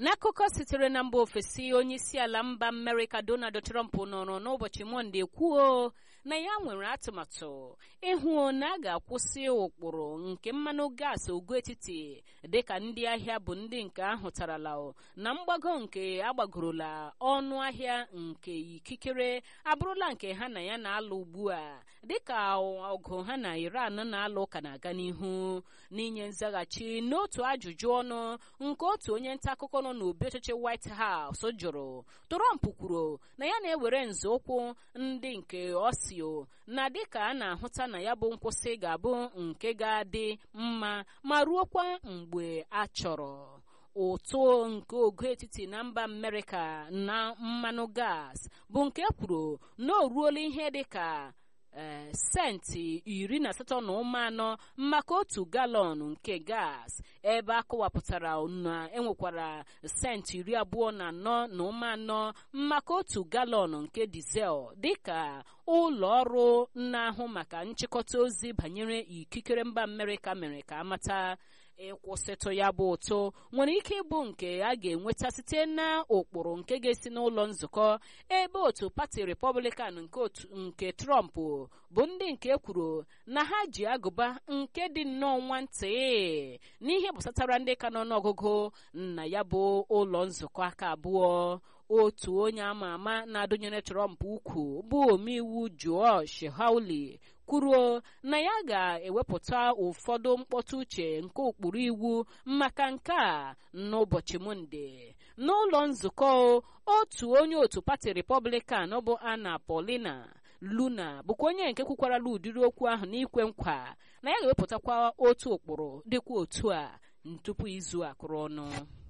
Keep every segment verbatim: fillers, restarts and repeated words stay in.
N'akụkọ sitere na mba ofesi, onye isi ala mba Amerịka Donald Trump nọrọ n'ụbọchị Mọnde kwuo na ya nwere atụmatụ ịhụ na a ga-akwụsị ụkpụrụ nke mmanụ gaasị ogoetiti dịka ndị ahịa bụ ndị nke ahụtarala na mgbago nke agbagorola ọnụ ahịa nke ikikere abụrụla nke ha na ya na-alụ ugbu a dịka ọgụ ha na Iran na-alụ ka na-aga n'ihu. N'inye nzaghachi n'otu ajụjụ ọnụ nke otu onye nta akụkọ nọ n'obi ọchịchị White House jụrụ, Trump kwuru na ya na-ewere nzọụkwụ ndị nke osio na dịka a na-ahụta na ya bụ nkwụsị ga-abụ nke ga-adị mma ma ruokwa mgbe a chọrọ. Ụtụ nke ogo etiti na mba Amerịka na mmanụ gas bụ nke kwuru na o ruola ihe dịka ee senti iri na asatọ na ụma anọ maka otu galọn nke gas, ebe a kọwapụtara na enwekwara senti iri abụọ na anọ na ụma anọ maka otu galọn nke dizel, dịka ụlọ ọrụ na-ahụ maka nchịkọta ozi banyere ikikere mba Amerịka mere ka amata. Ịkwụsịtụ ya bụ ụtụ nwere ike ịbụ nke a ga-enweta site na ụkpụrụ nke ga-esi n'ụlọ nzukọ, ebe otu pati Republican nke otu nke Trump bụ ndị nke kwuru na ha ji agụba nke dị nnọọ nwantị n'ihe gbasatara ndị ka nọ n'ọgụgụ na ya bụ ụlọ nzukọ aka abụọ. Otu onye ama ama na-adụnyere Trump ukwu bụ omeiwu Josh Hawley kwuru na ya ga-ewepụta ụfọdụ mkpọtụ uche nke ụkpụrụ iwu maka nke a n'ụbọchị Mọnde. N'ụlọ nzukọ, otu onye otu pati Republican bụ Anna Paulina Luna bụkwa onye nke kwukwarala ụdịrị okwu ahụ n'ikwe nkwa na ya ga-ewepụtakwa otu ụkpụrụ dịkwa otu a tupu izu akụrụ ọnụ.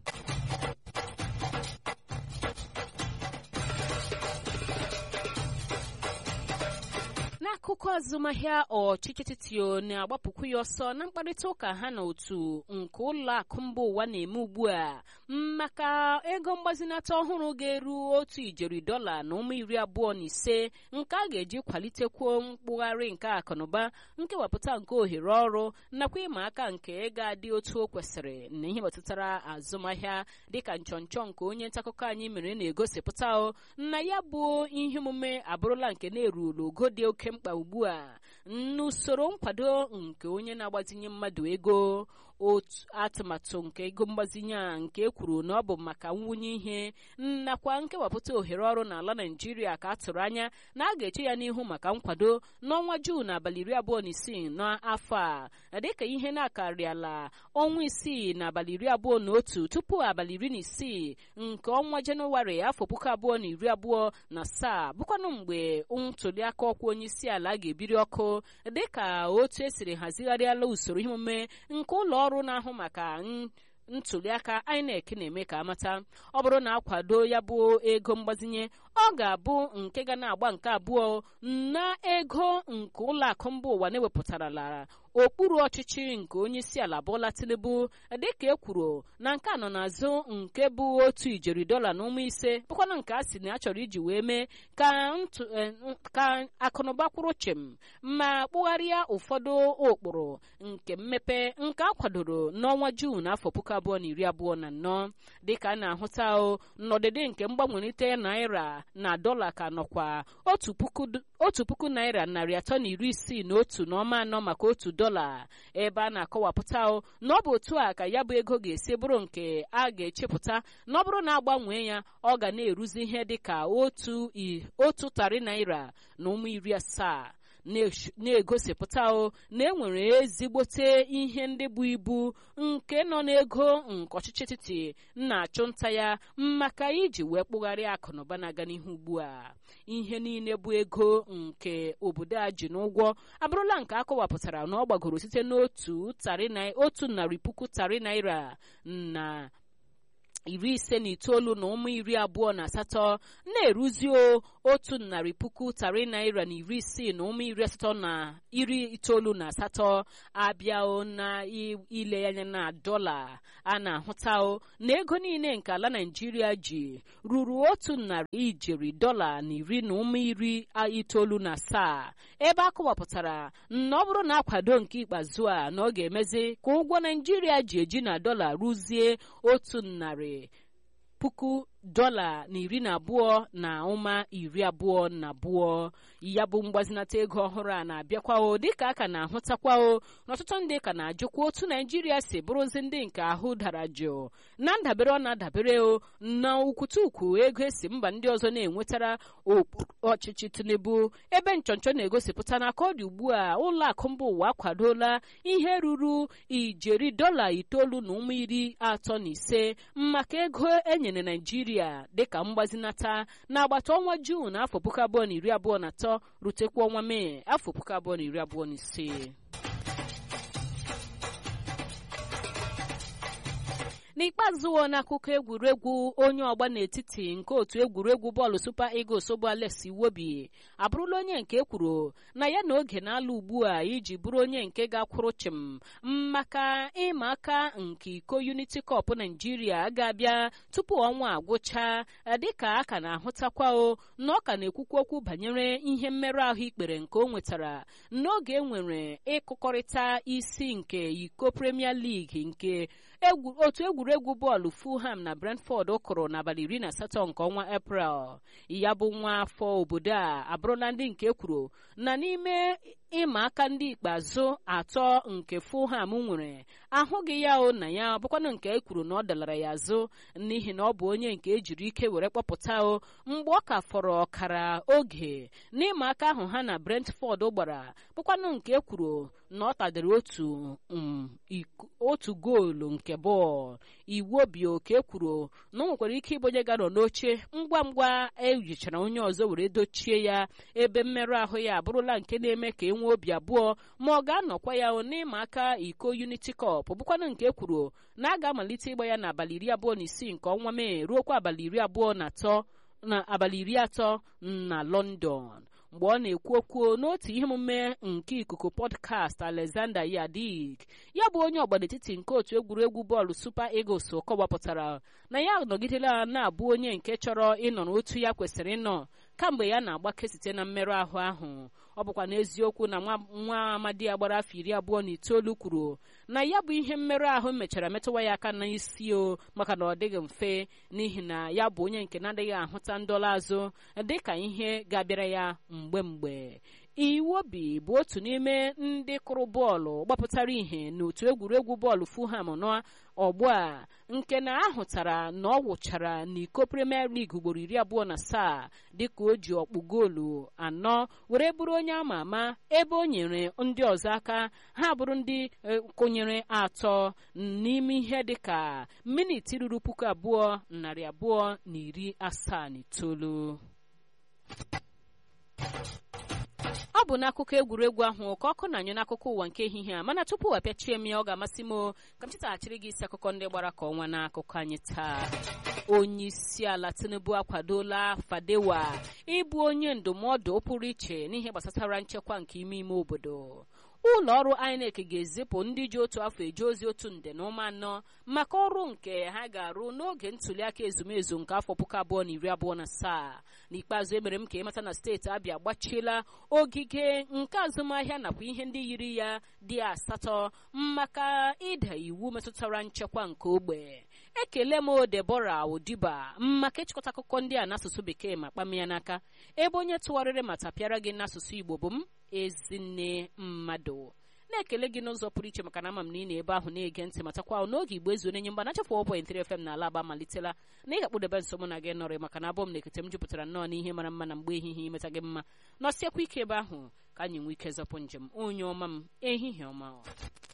N'akụkọ azụmahịa, ọchịchị Titio na-agbapụkwu ya ọsọ na mkparịta ụka ha na otu nke ụlọ akụ mba ụwa na-eme ugbu a maka ego mgbazinata ọhụrụ ga-eru otu ijeri dọla na ụmụ iri abụọ na ise nke a ga-eji kwalitekwuo mkpụgharị nke akụnụba, nkewapụta nke ohere ọrụ nakwa ịma aka nke ga-adị otu o kwesịrị na ihe gbasatara azụmahịa, dịka nchọnchọ nke onye ntaakụkọ anyị mere na-egosipụta na ya bụ ihe omume abụrụla nke na-erula ogo dị oke mkpa ugbu a n'usoro nkwado nke onye na-agbazinye mmadụ ego. Otu atụmatụ nke ego mgbazinye a nke kwuru na ọ bụ maka nwunye ihe nakwa nkewapụta ohere ọrụ n'ala Naịjirịa ka a tụrụ anya na a ga-eche ya n'ihu maka nkwado n'ọnwa Juun abalị iri abụọ na isii n'afọ a, dịka ihe na-akarịala ọnwa isii na abalị iri abụọ na otu tupu abalị iri na isii nke ọnwa Jenụwarị afọ puku abụọ na iri abụọ na asaa bụkwanụ mgbe ntuli aka ọkwa onye isi ala ga-ebiri ọkụ, dịka otu esiri hazigharịala usoro ihe omume nke ụlọ ọrụ na-ahụ maka ntuliaka I N E C na-eme ka amata. Ọ bụrụ na akwado ya bụ ego mgbazinye, ọ ga-abụ nke ga na-agba nke abụọ na ego nke ụlọ akụ mba ụwa na-ewepụtarala okpuru ọchịchị nke onye isi ala Bola Tinubu, dịka e kwuru na nke a nọ n'azụ nke bụ otu ijeri dọla na ụmụ ise bụkwana nke a sị na a chọrọ iji wee mee ka ka akụnụba kwụrụ chịm ma kpụgharịa ụfọdụ ụkpụrụ nke mmepe nke a kwadoro n'ọnwa Juun afọ puku abụọ na iri abụọ na anọ. Dịka a na-ahụta n'ọdịdị nke mgbanwerite naira na dọla ka nọkwa otu puku otu puku naira narị atọ na iri isii na otu na ọma anọ maka otu dọla, ebe a na-akọwapụta na ọ bụ otu a ka ya bụ ego ga-esi bụrụ nke a ga-echepụta na ọ bụrụ na agbanwee ya ọ ga na-eruzi ihe dịka otu otu tarị naira na ụmụ iri asaa, na-egosipụta na enwere ezigbote ihe ndị bụ ibu nke nọ n'ego nke ọchịchị etiti na-achụ nta ya maka iji wee kpụgharịa akụnụba na-aga n'ihu ugbu a. Ihe niile bụ ego nke obodo a ji n'ụgwọ abụrụla nke akọwapụtara na ọ gbagoro site n'otu otu narị puku tarị naira na iri ise na itoolu na ụmụ iri abụọ na asatọ na-eruzi otu narị puku tarị naira na iri isii na ụmụ iri asatọ na iri itoolu na asatọ. Abịa na ile anya na dọla, a na-ahụta na ego niile nke ala Naịjirịa ji ruru otu narị ijeri dọla na iri na ụmụ iri itoolu na asaa, ebe a kọwapụtara na ọ bụrụ na akwado nke ikpeazụ a na ọ ga-emezi ka ụgwọ Naịjirịa ji eji na dọla ruzie otu narị puku dọla na iri na abụọ na ụma iri abụọ na abụọ. Ya bụ mgbazinata ego ọhụrụ a na-abịakwao dịka a ka na-ahụtakwao n'ọtụtụ ndị ka na-ajụkwa otu Naijiria si bụrụzi ndị nke ahụ dara jụụ na ndabere ọ na-adabere na ukwutukwu ego esi mba ndị ọzọ na-enwetara ọchịchị Tinubu, ebe nchọnchọ na-egosipụta na ka ọ dị ugbu a ụlọ akụ mba ụwa akwadola ihe ruru ijeri dọla itoolu na ụma iri atọ na ise maka ego enyere Naijiria dịka mgbazinata n'agbata ọnwa Juun afọ puku abụọ na iri abụọ na atọ rutekwa ọnwa Mee afọ puku abụọ na iri abụọ na ise. N'ikpeazụ n'akụkọ egwuregwu, onye ọgba n'etiti nke otu egwuregwu bọọlụ Super Eagles bụ Alex Iwobi abụrụla onye nke ekwuru na ya na oge na-alụ ugbu a iji bụrụ onye nke ga-akwụrụ chịm maka ịma aka nke iko Unity Cup Nigeria ga-abịa tupu ọnwa agwụcha, dịka a ka na-ahụtakwa na ọ ka na-ekwukwu okwu banyere ihe mmerụ ahụ ikpere nke o nwetara n'oge enwere ịkụkọrịta isi nke iko Premier League nke otu egwuregwu bọọlụ Fulham na Brentford kụrụ n'abalị iri na asatọ nke ọnwa Eprel. Ya bụ nwa afọ obodo a abụrụla ndị nke kwuru na n'ime ịma aka ndị ikpeazụ atọ nke Fulham nwere ahụghị ya o na ya bụkwanụ nke ekwuru na ọ dalara ya azụ n'ihi na ọ bụ onye nke ejiri ike were kpọpụta o mgbe ọ ka fọrọ ọkara oge n'ịma aka ahụ ha na Brentford gbara, bụkwanụ nke ekwuru na ọ tadere otu um, otu goolu nke bọọlụ. Iwobi oke kwuru na o nwekwara ike ịbụ onye ga-anọ n'oche ngwa ngwa eyichara onye ọzọ were dochie ya, ebe mmerụ ahụ ya abụrụla nke na-eme ka enwe obi abụọ ma ọ ga-anọkwa ya n'ịma aka iko Unity Cup, bụkwanụ nke kwuru na a ga-amalite ịgba ya n'abalị iri abụọ na isii nke ọnwa Mee ruokwa abalị iri abụọ na atọ na abalị iri atọ na London. Mgbe ọ na-ekwu okwu n'otu ihe omume nke ikuku podcast, Alexander Yadik, ya bụ onye ọgba n'etiti nke otu egwuregwu bọọlụ Super Eagles kọwapụtara na ya nọgidela na-abụ onye nke chọrọ ịnọ n'otu ya kwesịrị ịnọ kamgbe ya na-agbake site na mmerụ ahụ ahụ. Ọ bụkwa n'eziokwu na nwa amadi ya gbara afọ iri abụọ na itoolu kwuru na ya bụ ihe mmerụ ahụ mechara metụwa ya aka n'isi o maka na ọ dịghị mfe n'ihi na ya bụ onye nke na-adịghị ahụta ndọla azụ dịka ihe ga-abịara ya mgbe mgbe. Iwobi bụ otu n'ime ndị kụrụ bọọlụ gbapụtara ihe n'otu egwuregwu bọọlụ Fulham n'ọgbọ a nke na ahụtara na ọ wụchara n'iko Premier League ugboro iri abụọ na asaa dịka o ji ọkpụ goolu anọ were bụrụ onye ama ama, ebe o nyere ndị ọzọ aka ha bụrụ ndị kụnyere atọ n'ime ihe dịka miniti ruru puku abụọ narị abụọ na iri asaa na itoolu. Ọ bụ n'akụkọ egwuregwu ahụ ka ọkụ na-anyụ n'akụkọ ụwa nke ehihie a, mana tupu apịachie m ya ọ ga-amasị m ka m chetaghachiri gị isi akụkọ ndị gbara ka ọnwa n'akụkọ anyị taa. Onye isi ala Tinubu akwadola Fadewa ịbụ onye ndụmọdụ pụrụ iche n'ihe gbasatara nchekwa nke ime ime obodo. Ụlọ ọrụ I N E C ga-ezipụ ndị ji otu afọ eje ozi otu nde na ụma anọ maka ọrụ nke ha ga-arụ n'oge ntuliaka ezumezu nke afọ puku abụọ na iri abụọ na asaa. N'ikpeazụ emere m ka ịmata na steeti Abịa agbachiela ogige nke azụmahịa nakwa ihe ndị yiri ya dị asatọ maka ịda iwu metụtara nchekwa nke ogbe. Ekele m Deborah Odiba maka ịchịkọta akụkọ ndị a n'asụsụ Bekee ma kpam ya n'aka, ebe onye tụgharịrị ma tapịara gị n'asụsụ Igbo bụ m Ezinne Mmadụ. Na-ekele gị n'ụzọ pụrụ iche maka na ama m na ị na-ebe ahụ na-ege ntị matakwa n'oge Igbo ezu onye mgba na-achafụ four point three F M na ala Aba malitela na ị ga-akpụdebe nso mụ na gị nọrị maka na abụọ m na-ekete m jupụtara nnọọ n'ihe mara mma na mgbe ehihie imeta gị mma nọsiekwa ike ebe ahụ ka anyị nwee ike zọpụ njem. Onye ọma m, ehihie ọma.